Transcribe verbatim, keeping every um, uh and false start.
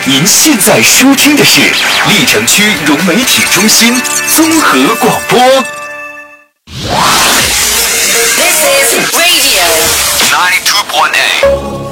您现在收听的是历城区融媒体中心综合广播。 This is Radio ninety-two point eight.